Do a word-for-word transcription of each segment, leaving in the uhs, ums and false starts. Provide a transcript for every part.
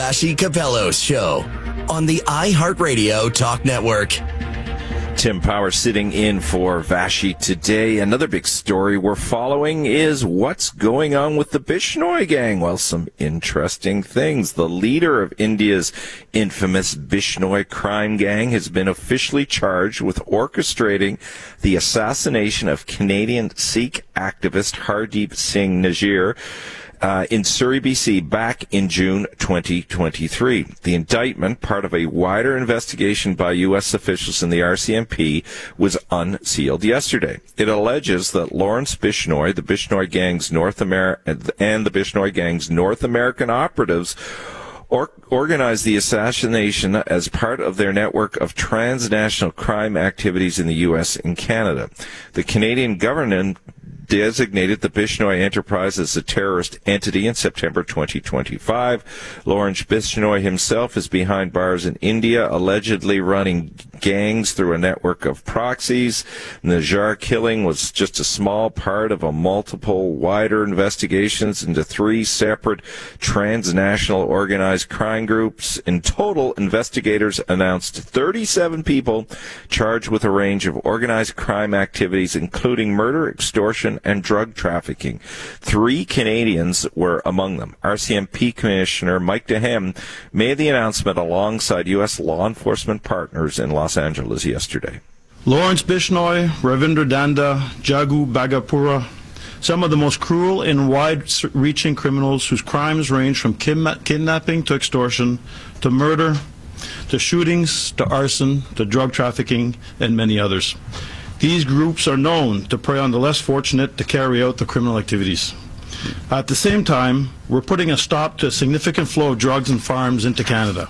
Vassy Capello's show on the iHeartRadio Talk Network. Tim Power sitting in for Vassy today. Another big story we're following is what's going on with the Bishnoi gang. Well, some interesting things. The leader of India's infamous Bishnoi crime gang has been officially charged with orchestrating the assassination of Canadian Sikh activist Hardeep Singh Najjar Uh, in Surrey, B C, back in June twenty twenty-three. The indictment, part of a wider investigation by U S officials in the R C M P, was unsealed yesterday. It alleges that Lawrence Bishnoi, the Bishnoi gang's North Amer- and the Bishnoi gang's North American operatives, or organized the assassination as part of their network of transnational crime activities in the U S and Canada. The Canadian government designated the Bishnoi enterprise as a terrorist entity in September twenty twenty-five. Lawrence Bishnoi himself is behind bars in India, allegedly running gangs through a network of proxies. Najjar killing was just a small part of a multiple, wider investigations into three separate transnational organized crime groups. In total, investigators announced thirty-seven people charged with a range of organized crime activities, including murder, extortion, and drug trafficking. Three Canadians were among them. R C M P Commissioner Mike Dehem made the announcement alongside U S law enforcement partners in Los Angeles yesterday. Lawrence Bishnoi, Ravindra Danda, Jagu Bagapura, some of the most cruel and wide-reaching criminals whose crimes range from kidna- kidnapping to extortion to murder to shootings to arson to drug trafficking and many others. These groups are known to prey on the less fortunate to carry out the criminal activities. At the same time, we're putting a stop to a significant flow of drugs and firearms into Canada.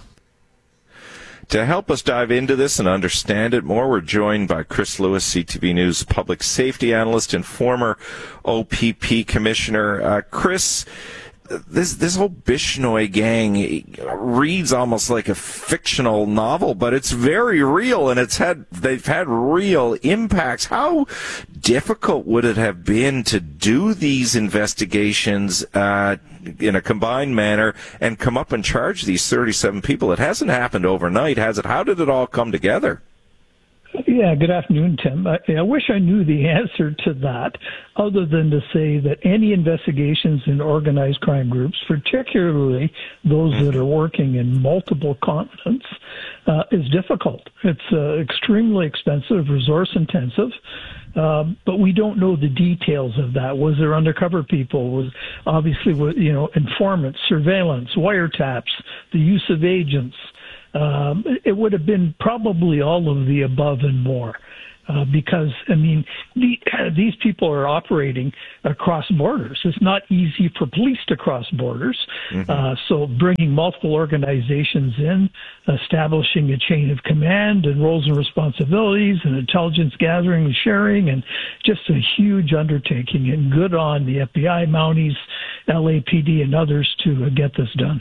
To help us dive into this and understand it more, we're joined by Chris Lewis, C T V News public safety analyst and former O P P commissioner. Uh, Chris, This this whole Bishnoi gang reads almost like a fictional novel, but it's very real, and it's had they've had real impacts. How difficult would it have been to do these investigations uh, in a combined manner and come up and charge these thirty-seven people? It hasn't happened overnight, has it? How did it all come together? Yeah, good afternoon, Tim. I, I wish I knew the answer to that, other than to say that any investigations in organized crime groups, particularly those that are working in multiple continents, uh, is difficult. It's uh, extremely expensive, resource-intensive, um, but we don't know the details of that. Was there undercover people? Was obviously, you know, informants, surveillance, wiretaps, the use of agents? Um, it would have been probably all of the above and more, uh, because, I mean, the, these people are operating across borders. It's not easy for police to cross borders. Mm-hmm. Uh, so bringing multiple organizations in, establishing a chain of command and roles and responsibilities and intelligence gathering and sharing, and just a huge undertaking. And good on the F B I, Mounties, L A P D, and others to uh, get this done.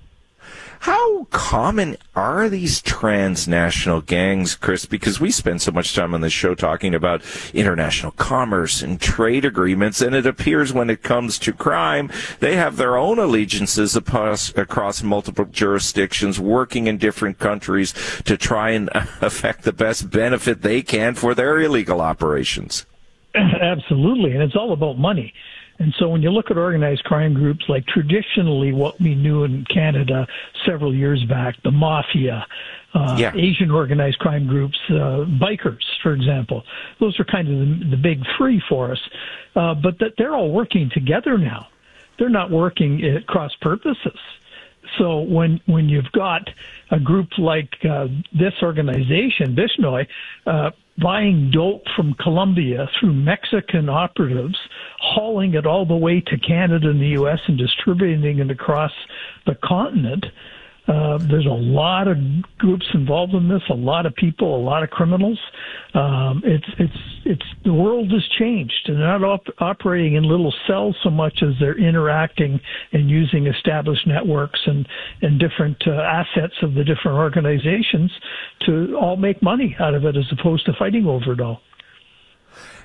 How common are these transnational gangs, Chris? Because we spend so much time on this show talking about international commerce and trade agreements, and it appears when it comes to crime, they have their own allegiances across, across multiple jurisdictions, working in different countries to try and affect the best benefit they can for their illegal operations. Absolutely, and it's all about money. And so when you look at organized crime groups, like traditionally what we knew in Canada several years back, the mafia, uh, yeah. Asian organized crime groups, uh, bikers, for example, those are kind of the, the big three for us. Uh, but that they're all working together now. They're not working at cross purposes. So when when you've got a group like uh, this organization, Bishnoi, uh, buying dope from Colombia through Mexican operatives, hauling it all the way to Canada and the U S and distributing it across the continent, uh, there's a lot of groups involved in this, a lot of people, a lot of criminals. Um, it's it's it's the world has changed, and they're not op- operating in little cells so much as they're interacting and using established networks and and different uh, assets of the different organizations to all make money out of it, as opposed to fighting over it all.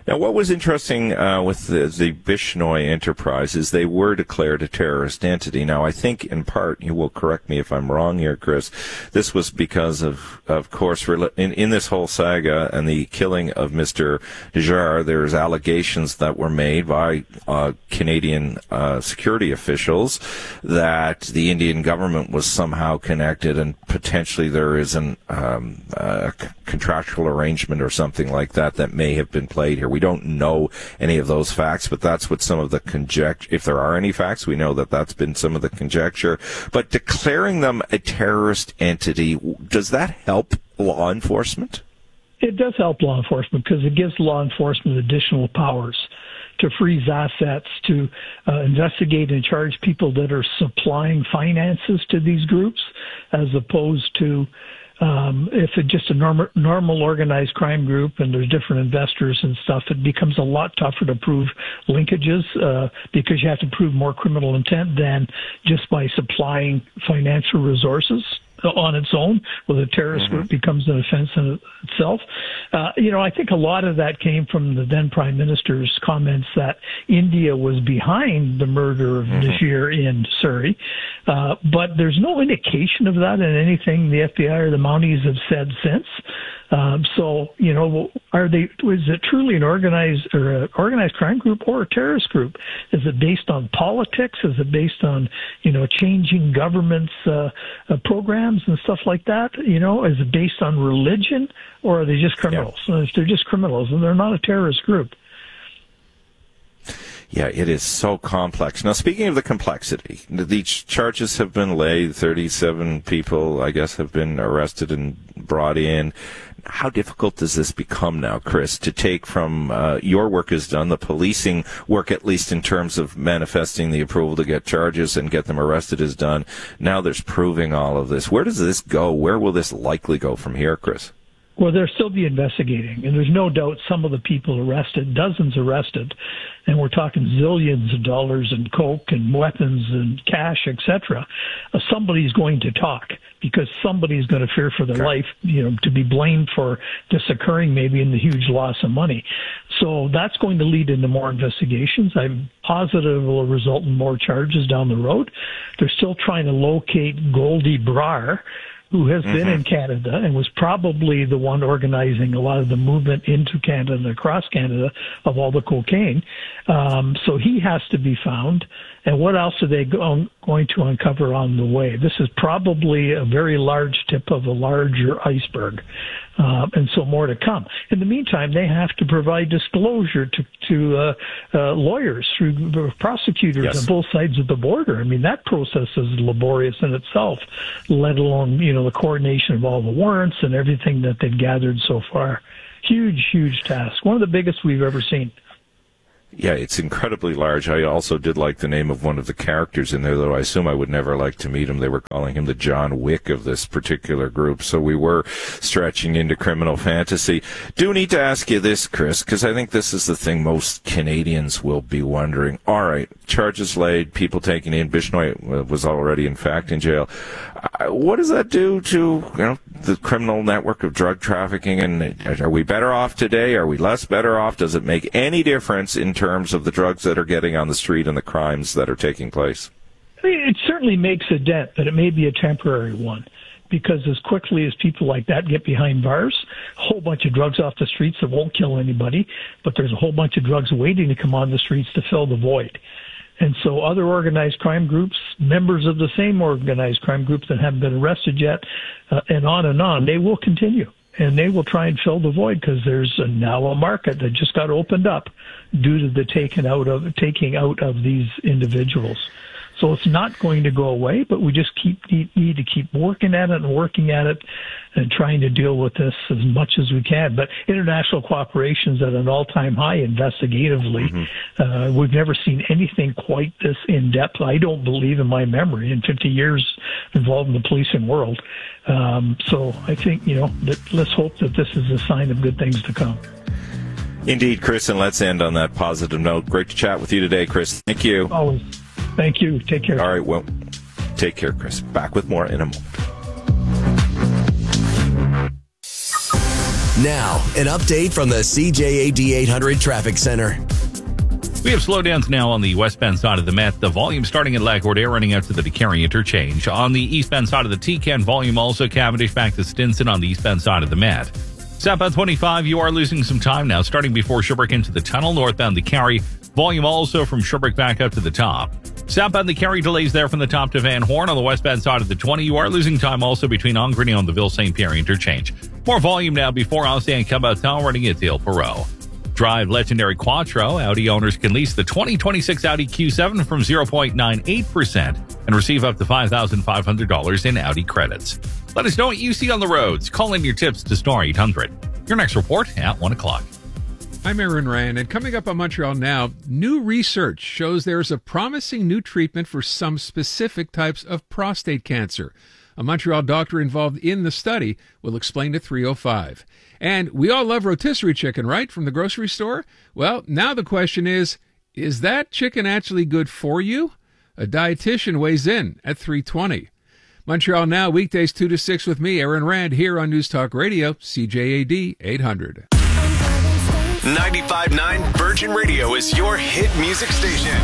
Now, what was interesting uh, with the, the Bishnoi enterprise is they were declared a terrorist entity. Now, I think in part, you will correct me if I'm wrong here, Chris, this was because of, of course, in, in this whole saga and the killing of Mister Dejar, there's allegations that were made by uh, Canadian uh, security officials that the Indian government was somehow connected and potentially there is an um, a contractual arrangement or something like that that may have been played here. We don't know any of those facts, but that's what some of the conjecture, if there are any facts, we know that that's been some of the conjecture. But declaring them a terrorist entity, does that help law enforcement? It does help law enforcement because it gives law enforcement additional powers to freeze assets, to uh, investigate and charge people that are supplying finances to these groups, as opposed to Um, if it's just a normal, normal organized crime group and there's different investors and stuff, it becomes a lot tougher to prove linkages uh, because you have to prove more criminal intent than just by supplying financial resources on its own, where the terrorist mm-hmm. group becomes an offense in itself. Uh, you know, I think a lot of that came from the then Prime Minister's comments that India was behind the murder of mm-hmm. Najir in Surrey. Uh, but there's no indication of that in anything the F B I or the Mounties have said since. Um, so, you know, are they, is it truly an organized or an organized crime group or a terrorist group? Is it based on politics? Is it based on, you know, changing government's uh, uh, programs and stuff like that? You know, is it based on religion or are they just criminals? Yeah. If they're just criminals, then they're not a terrorist group. Yeah, it is so complex. Now, speaking of the complexity, the charges have been laid. thirty-seven people, I guess, have been arrested and brought in. How difficult does this become now, Chris, to take from uh, your work is done, the policing work, at least in terms of manifesting the approval to get charges and get them arrested, is done. Now there's proving all of this. Where does this go? Where will this likely go from here, Chris? Well, they'll still be investigating, and there's no doubt some of the people arrested, dozens arrested, and we're talking zillions of dollars in coke and weapons and cash, et cetera. Uh, somebody's going to talk because somebody's going to fear for their okay. life, you know, to be blamed for this occurring maybe in the huge loss of money. So that's going to lead into more investigations. I'm positive it will result in more charges down the road. They're still trying to locate Goldie Brar, who has mm-hmm. been in Canada and was probably the one organizing a lot of the movement into Canada and across Canada of all the cocaine. Um, so he has to be found. And what else are they go- going to uncover on the way? This is probably a very large tip of a larger iceberg. Uh, and so more to come. In the meantime, they have to provide disclosure to, to uh, uh, lawyers, through prosecutors yes. on both sides of the border. I mean, that process is laborious in itself, let alone, you know, the coordination of all the warrants and everything that they've gathered so far. Huge, huge task. One of the biggest we've ever seen. Yeah, it's incredibly large. I also did like the name of one of the characters in there, though I assume I would never like to meet him. They were calling him the John Wick of this particular group, so we were stretching into criminal fantasy. Do need to ask you this, Chris, because I think this is the thing most Canadians will be wondering. All right, charges laid, people taken in. Bishnoi was already, in fact, in jail. Uh, what does that do to, you know, the criminal network of drug trafficking? And are we better off today? Are we less better off? Does it make any difference in terms of the drugs that are getting on the street and the crimes that are taking place? It certainly makes a dent, but it may be a temporary one, because as quickly as people like that get behind bars, a whole bunch of drugs off the streets that won't kill anybody, but there's a whole bunch of drugs waiting to come on the streets to fill the void. And so other organized crime groups, members of the same organized crime groups that haven't been arrested yet, uh, and on and on, they will continue. And they will try and fill the void because there's a, now a market that just got opened up due to the taking out of taking out of these individuals. So it's not going to go away, but we just keep need, need to keep working at it and working at it and trying to deal with this as much as we can. But international cooperation is at an all-time high investigatively. Mm-hmm. Uh, we've never seen anything quite this in-depth, I don't believe, in my memory, in fifty years involved in the policing world. Um, so I think, you know, that let's hope that this is a sign of good things to come. Indeed, Chris, and let's end on that positive note. Great to chat with you today, Chris. Thank you. Always. Thank you. Take care. All right, well, take care, Chris. Back with more in a moment. Now, an update from the C J A D eight hundred Traffic Center. We have slowdowns now on the westbound side of the Met. The volume starting at Laguardia, running out to the DeCarry interchange. On the eastbound side of the T C A N, volume also Cavendish back to Stinson on the eastbound side of the Met. Southbound twenty-five, you are losing some time now, starting before Sherbrooke into the tunnel. Northbound DeCarry, volume also from Sherbrooke back up to the top. Southbound DeCarry, delays there from the top to Van Horn. On the westbound side of the twenty, you are losing time also between Ongrenay on the Ville-Saint Pierre interchange. More volume now before Ancien and Caboton, running into Ile Perrot. Drive legendary Quattro. Audi owners can lease the twenty twenty-six Audi Q seven from zero point nine eight percent and receive up to five thousand five hundred dollars in Audi credits. Let us know what you see on the roads. Call in your tips to Star eight hundred. Your next report at one o'clock. I'm Aaron Ryan, and coming up on Montreal Now, new research shows there's a promising new treatment for some specific types of prostate cancer. A Montreal doctor involved in the study will explain at three oh five. And we all love rotisserie chicken, right, from the grocery store? Well, now the question is, is that chicken actually good for you? A dietitian weighs in at three twenty. Montreal Now, weekdays two to six with me, Aaron Rand, here on News Talk Radio, C J A D eight hundred. ninety-five point nine Virgin Radio is your hit music station.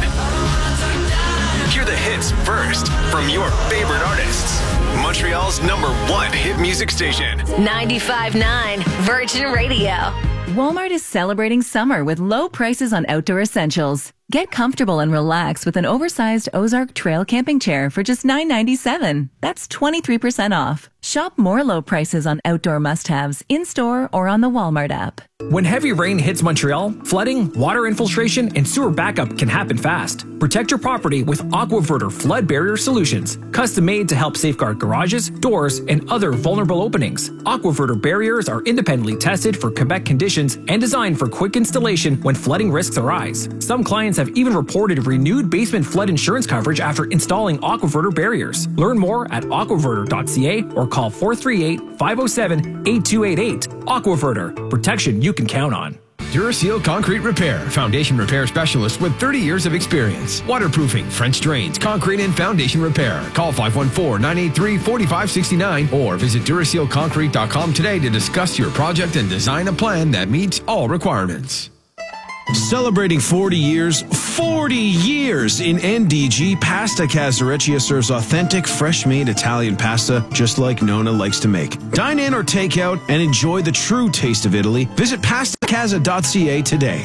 Hear the hits first from your favorite artists. Montreal's number one hit music station. ninety-five point nine Virgin Radio. Walmart is celebrating summer with low prices on outdoor essentials. Get comfortable and relax with an oversized Ozark Trail camping chair for just nine ninety-seven. That's twenty-three percent off. Shop more low prices on outdoor must-haves in-store or on the Walmart app. When heavy rain hits Montreal, flooding, water infiltration, and sewer backup can happen fast. Protect your property with AquaVerter flood barrier solutions, custom made to help safeguard garages, doors, and other vulnerable openings. AquaVerter barriers are independently tested for Quebec conditions and designed for quick installation when flooding risks arise. Some clients have even reported renewed basement flood insurance coverage after installing AquaVerter barriers. Learn more at aquaverter dot c a or call four three eight, five oh seven, eight two eight eight. AquaVerter, protection you can count on. DuraSeal Concrete Repair, foundation repair specialist with thirty years of experience. Waterproofing, French drains, concrete and foundation repair. Call five one four, nine eight three, four five six nine or visit Duraseal Concrete dot com today to discuss your project and design a plan that meets all requirements. Celebrating forty years, forty years in N D G, Pasta Casareccia serves authentic, fresh-made Italian pasta just like Nona likes to make. Dine in or take out and enjoy the true taste of Italy. Visit pasta casa dot c a today.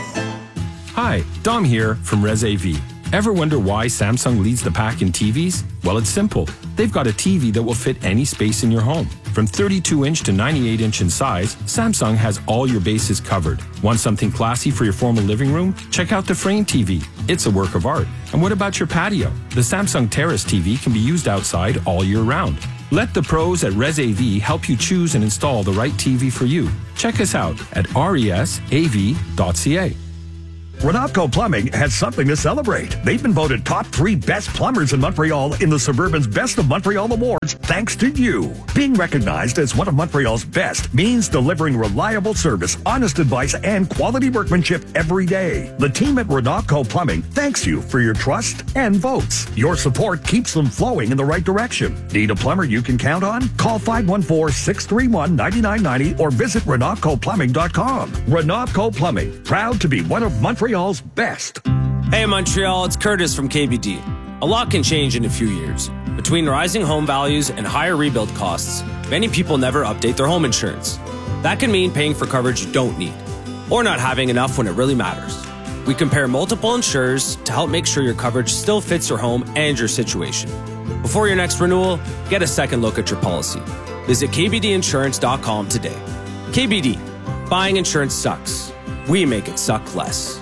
Hi, Dom here from Res A V. Ever wonder why Samsung leads the pack in T Vs? Well, it's simple. They've got a T V that will fit any space in your home. From thirty-two inch to ninety-eight inch in size, Samsung has all your bases covered. Want something classy for your formal living room? Check out the Frame T V. It's a work of art. And what about your patio? The Samsung Terrace T V can be used outside all year round. Let the pros at Res A V help you choose and install the right T V for you. Check us out at res a v dot c a. Renatco Plumbing has something to celebrate. They've been voted top three best plumbers in Montreal in the Suburban's Best of Montreal Awards, thanks to you. Being recognized as one of Montreal's best means delivering reliable service, honest advice, and quality workmanship every day. The team at Renatco Plumbing thanks you for your trust and votes. Your support keeps them flowing in the right direction. Need a plumber you can count on? Call five one four, six three one, nine nine nine zero or visit renatco plumbing dot com. Renatco Plumbing, proud to be one of Montreal's best. Hey Montreal, it's Curtis from K B D. A lot can change in a few years. Between rising home values and higher rebuild costs, many people never update their home insurance. That can mean paying for coverage you don't need, or not having enough when it really matters. We compare multiple insurers to help make sure your coverage still fits your home and your situation. Before your next renewal, get a second look at your policy. Visit k b d insurance dot com today. K B D, buying insurance sucks. We make it suck less.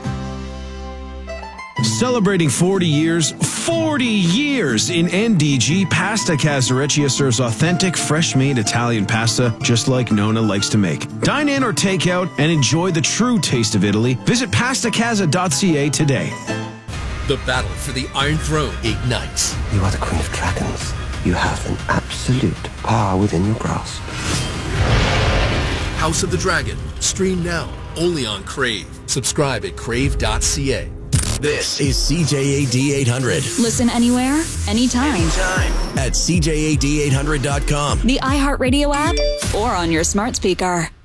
Celebrating forty years, forty years in N D G, Pasta Casareccia serves authentic, fresh-made Italian pasta just like Nona likes to make. Dine in or take out and enjoy the true taste of Italy. Visit pasta casa dot c a today. The battle for the Iron Throne ignites. You are the Queen of Dragons. You have an absolute power within your grasp. House of the Dragon. Stream now, only on Crave. Subscribe at crave dot c a. This is C J A D eight hundred. Listen anywhere, anytime. Anytime. At C J A D eight hundred dot com. The iHeartRadio app, or on your smart speaker.